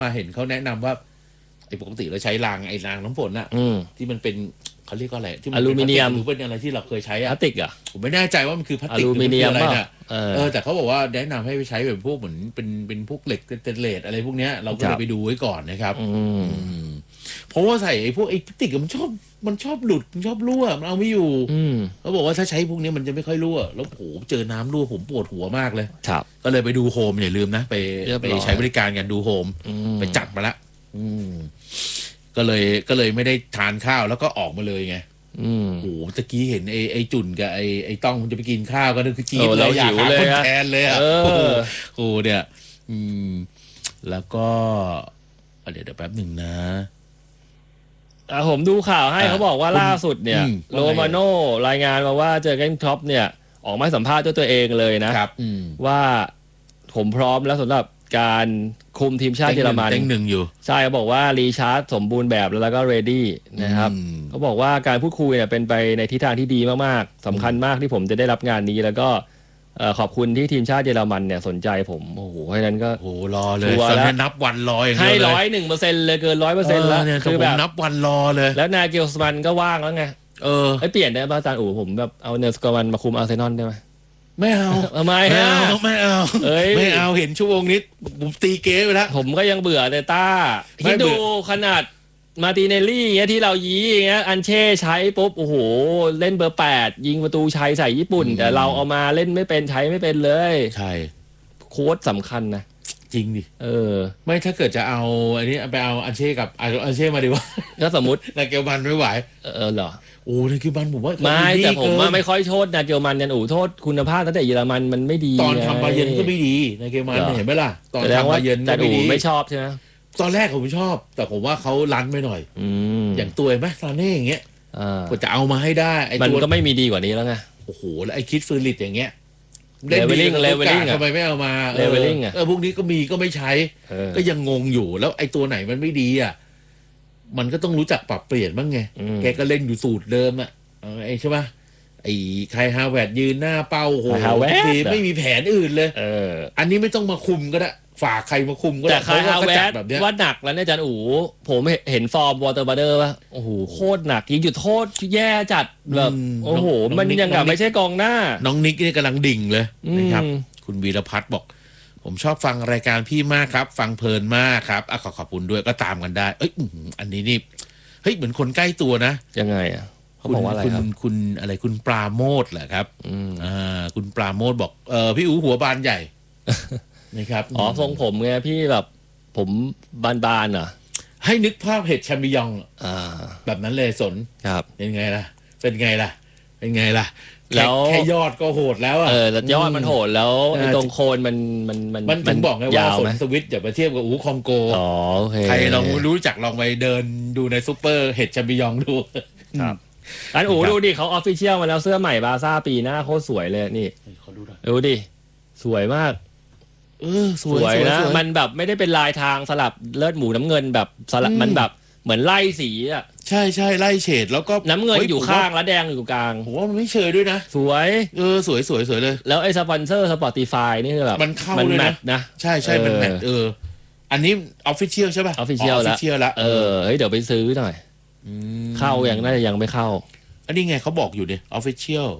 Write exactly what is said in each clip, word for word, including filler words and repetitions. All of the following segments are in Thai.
มาเห็นเขาแนะนำว่าไอ้ปกติเราใช้รางไอ้รางน้ำฝนอะที่มันเป็นเขาเรียกว่าอะไรที่มันอลูมิเนียมหรือเป็นอะไรที่เราเคยใช้อะพลาสติกอะผมไม่แน่ใจว่ามันคือพลาสติกอลูมิเนียมอะไรเนี่ยเออแต่เขาบอกว่าแนะนำให้ไปใช้แบบพวกเหมือนเป็นเป็นพวกเหล็กสเตนเลสอะไรพวกเนี้ยเราก็เลยไปดูไว้ก่อนนะครับเพราะว่าใส่ไอ้พวกไอ้พลาสติกมันชอบมันชอบหลุดมันชอบรั่วมันเอาไม่อยู่เขาบอกว่าถ้าใช้พวกนี้มันจะไม่ค่อยรั่วแล้วโหเจอน้ำรั่วผมปวดหัวมากเลยก็เลยไปดูโฮมอย่าลืมนะไปไปใช้บริการกันดูโฮมไปจัดมาละก็เลยก็เลยไม่ได้ทานข้าวแล้วก็ออกมาเลยไงโอ้โหตะกี้เห็นไอ้ไอ้จุ่นกับไอ้ไอ้ต้องมันจะไปกินข้าวก็นึกจี๊ดเลยอยากหาคนแทนเลยอ่ะโอ้โหเนี่ยอืมแล้วก็เดี๋ยวเดี๋ยวแป๊บหนึ่งนะอ่าผมดูข่าวให้เขาบอกว่าล่าสุดเนี่ยโรมาโน่รายงานมาว่าเจอเก้นคล็อปเนี่ยออกมาสัมภาษณ์ด้วยตัวเองเลยนะครับว่าผมพร้อมแล้วสำหรับการคุมทีมชาติเยอรมันเต็งหนึ่งอยู่ใช่เขาบอกว่ารีชาร์จสมบูรณ์แบบแล้วก็เรดี้นะครับเขาบอกว่าการพูดคุยเนี่ยเป็นไปในทิศทางที่ดีมากๆสำคัญมากที่ผมจะได้รับงานนี้แล้วก็ขอบคุณที่ทีมชาติเยอรมันเนี่ยสนใจผมโอ้โหเพราะฉะนั้นก็โอ้รอเลยตอนนี้นับวันรออย่างเดียวเลยให้ร้อยหนึ่งเปอร์เซ็นต์เลยเกินร้อยเปอร์เซ็นต์แล้วคือแบบนับวันรอเลยแล้วนาเกลสมันก็ว่างแล้วไงเออไอเปลี่ยนได้ป่ะอาจารย์อู๋ผมแบบเอาเนสกอมันมาคุมอาร์เซนอลได้ไหมไม่เอาไม่เอาไม่เอาไม่เอาเห็นชั่วโมงนี้ผมตีเกมไปแล้วผมก็ยังเบื่อเนต้าคิดดูขนาดมาติเนลลี่เงี้ยที่เรายี้เงี้ยอันเช่ใช้ปุ๊บโอ้โหเล่นเบอร์แปดยิงประตูชัยใส่ญี่ปุ่นแต่เราเอามาเล่นไม่เป็นใช้ไม่เป็นเลยใช่โค้ชสำคัญนะจริงดิเออไม่ถ้าเกิดจะเอาอันนี้ไปเอาอันเช่กับอันเช่มาดีว่าก็สมมตินาเกลมันไม่ไหวเออเหรอโอ้นาเกลมันผมว่าไม่แต่ผมว่าไม่ค่อยโทษนาเกลมันยันอู๋โทษคุณภาพตั้งแต่เยอรมันมันไม่ดีตอนทำบาเยิร์นก็ไม่ดีนาเกลมันเห็นไหมล่ะตอนทำบาเยิร์นแต่อู๋ไม่ชอบใช่ไหมตอนแรกผมชอบแต่ผมว่าเขาลั้นไปหน่อยอย่างตัวไหมซาเน่อย่างเงี้ยก็จะเอามาให้ได้ไอ้ตัวมันก็ไม่มีดีกว่านี้แล้วไงโอ้โหแล้วไอ้คิดฟืนลิตอย่างเงี้ยเลเวลลิ่งเลเวลลิ่งทำไมไม่เอามาเลเวลลิ่งอ่ะเออพวกนี้ก็มีก็ไม่ใช้ก็ยังงงอยู่แล้วไอ้ตัวไหนมันไม่ดีอ่ะมันก็ต้องรู้จักปรับเปลี่ยนบ้างไงแกก็เล่นอยู่สูตรเดิมอ่ะไอ้ใช่ป่ะไอ้ใครฮาแวร์ดยืนหน้าเป้าโหทีไม่มีแผนอื่นเลยอันนี้ไม่ต้องมาคุมก็ได้ฝากใครมาคุมก็ได้แต่คาฮาแวร์ดว่าหนักแล้วเนี่ยอาจารย์อู๋ผมเห็นฟอร์มวอเตอร์บัตเตอร์ป่ะโอ้โหโคตรหนักยิงจุดโทษแย่จัดแบบโอ้โหมันยังกับไม่ใช่กองหน้าน้องนิกนี่กำลังดิ่งเลยนะครับคุณวีรพัฒน์บอกผมชอบฟังรายการพี่มากครับฟังเพลินมากครับอ่ะขอขอบคุณด้วยก็ตามกันได้เอ้ยอันนี้นี่เฮ้ยเหมือนคนใกล้ตัวนะยังไงอ่ะเขาบอกว่าอะไรครับคุณอะไรคุณปราโมทเหรอครับอ่าคุณปราโมทบอกเออพี่อู๋หัวบานใหญ่นะครับอ๋อทรงผมไงพี่แบบผมบานๆเหรอให้นึกภาพเห็ดแชมปิญองอ่าแบบนั้นเลยสนครับเป็นไงล่ะเป็นไงล่ะเป็นไงล่ะแล้วแค่ยอดก็โหดแล้วอ่ะเออแต่ยอดมันโหดแล้วตรงโคนมันมันมันมันถึงบอกไงว่าสนสวิตอย่าไปเทียบกับอู๋คองโกอ๋อโอเคใครลองรู้จักลองไปเดินดูในซุปเปอร์เห็ดแชมปิญองดูครับอันอู๋ดูดิเขาออฟฟิเชียลมาแล้วเสื้อใหม่บาซ่าปีหน้าโคตรสวยเลยนี่ดูดิสวยมากเออสวย, สวยนะมันแบบไม่ได้เป็นลายทางสลับเลือดหมูน้ำเงินแบบสลับมันแบบเหมือนไล่สีอ่ะใช่ใช่ไล่เฉดแล้วก็น้ำเงินอยู่ข้างแล้วแดงอยู่กลางผมว่ามันไม่เชยด้วยนะสวยเออสวยสวยสวยเลยแล้วไอ้สปอนเซอร์ Spotify นี่คือแบบมันเข้าเลยนะนะใช่ใช่มันแมทเอออันนี้ออฟฟิเชียลใช่ป่ะออฟฟิเชียลแล้วเออเฮ้ยเดี๋ยวไปซื้อหน่อยเข้าอย่างน่าจะยังไม่เข้าอันนี้ไงเขาบอกอยู่เนี่ยออฟฟิเชียล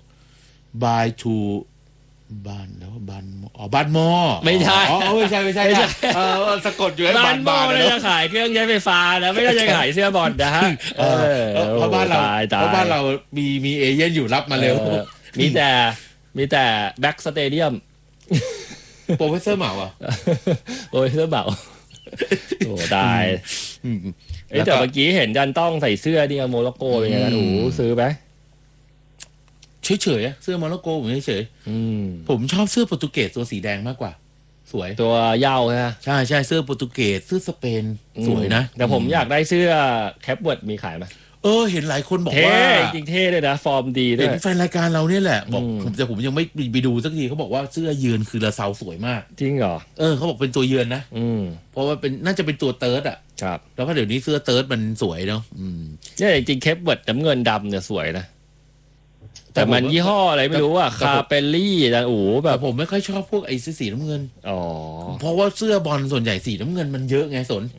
by toบ้านแล้วบ้านอ๋อบ้านหม้อไม่ใช่อ๋อไม่ใช่ไม่ใช่เออสะกดอยู่ไอ้บ้านหม้อเลยจะขายเครื่องใช้ไฟฟ้านะไม่ได้จะขายเสื้อบอลนะฮะเพราะบ้านเราเพราะบ้านเรามีมีเอเย่นอยู่รับมาเร็วมีแต่มีแต่แบ็กสเตเดียมโปรเฟสเซอร์เหมาอ่ะโปรเฟสเซอร์เหมาโอ้ตายแต่เมื่อกี้เห็นดันต้องใส่เสื้อนี่โมร็อกโกเป็นไงนะหนูซื้อไหมเฉยๆเสื้อโมร็อกโกผมเฉยๆผมชอบเสื้อโปรตุเกสตัวสีแดงมากกว่าสวยตัวเย้าใช่ไหมใช่ใช่เสื้อโปรตุเกสเสื้อสเปนสวยนะแต่ผมอยากได้เสื้อแคปเวิร์ดมีขายไหมเออเห็นหลายคนบอกว่าจริงเท่เลยนะฟอร์มดีด้วยเห็นแฟนรายการเราเนี่ยแหละบอกแต่ผมยังไม่ไปดูสักทีเขาบอกว่าเสื้อเยือนคือลาซาวสวยมากจริงเหรอเออเขาบอกเป็นตัวเยือนนะเพราะว่าเป็นน่าจะเป็นตัวเติร์ดอ่ะครับแล้วก็เดี๋ยวนี้เสื้อเติร์ดมันสวยเนาะเนี่ยจริงแคปเวิร์ดน้ำเงินดำเนี่ยสวยนะแต่มันยี่ห้ออะไรไม่รู้อ่ะคาเปลลี่แต่โอ้แบบผมไม่ค่อยชอบพวกไอ้สีน้ำเงินอ๋อเพราะว่าเสื้อบอลส่วนใหญ่สีน้ำเงินมันเยอะไงสน